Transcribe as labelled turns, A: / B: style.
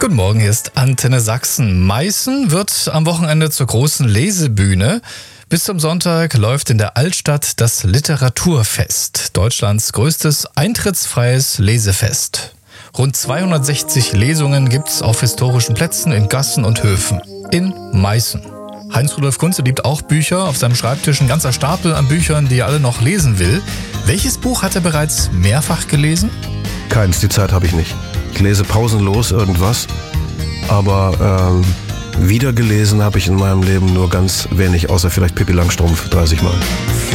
A: Guten Morgen, hier ist Antenne Sachsen. Meißen wird am Wochenende zur großen Lesebühne. Bis zum Sonntag läuft in der Altstadt das Literaturfest, Deutschlands größtes eintrittsfreies Lesefest. Rund 260 Lesungen gibt's auf historischen Plätzen, in Gassen und Höfen. In Meißen. Heinz-Rudolf Kunze liebt auch Bücher. Auf seinem Schreibtisch ein ganzer Stapel an Büchern, die er alle noch lesen will. Welches Buch hat er bereits mehrfach gelesen?
B: Keins, die Zeit habe ich nicht. Ich lese pausenlos irgendwas, aber wiedergelesen habe ich in meinem Leben nur ganz wenig, außer vielleicht Pippi Langstrumpf 30 Mal.